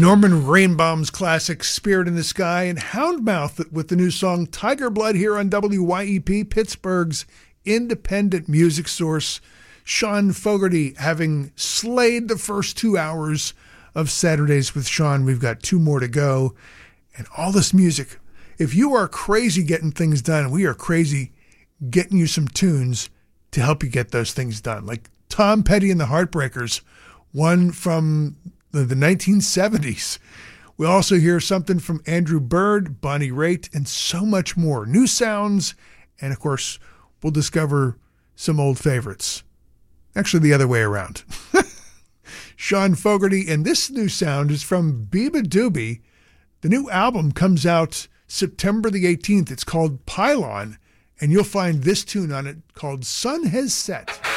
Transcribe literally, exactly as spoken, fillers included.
Norman Rainbaum's classic Spirit in the Sky, and Houndmouth with the new song Tiger Blood here on W Y E P, Pittsburgh's independent music source. Sean Fogarty having slayed the first two hours of Saturdays with Sean. We've got two more to go. And all this music. If you are crazy getting things done, we are crazy getting you some tunes to help you get those things done. Like Tom Petty and the Heartbreakers, one from the nineteen seventies. We also hear something from Andrew Bird, Bonnie Raitt, and so much more. New sounds, and of course, we'll discover some old favorites. Actually, the other way around. Sean Fogarty, and this new sound is from Biba Doobie. The new album comes out September the eighteenth. It's called Pylon, and you'll find this tune on it called Sun Has Set.